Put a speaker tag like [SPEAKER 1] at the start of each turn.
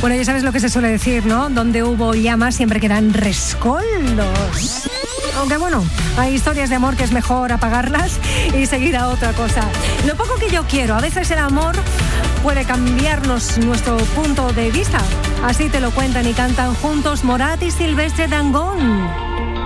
[SPEAKER 1] Bueno, ya sabes lo que se suele decir, ¿no? Donde hubo llamas siempre quedan rescoldos. Aunque bueno, hay historias de amor que es mejor apagarlas y seguir a otra cosa. Lo poco que yo quiero, a veces el amor puede cambiarnos nuestro punto de vista. Así te lo cuentan y cantan juntos Morat y Silvestre Dangond.